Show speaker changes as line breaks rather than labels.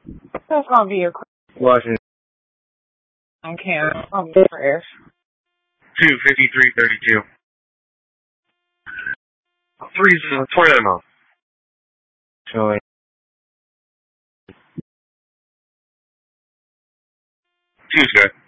That's gonna be a
Washington.
on camera. I'll be trash.
25332. 29 miles. Showing. Tuesday.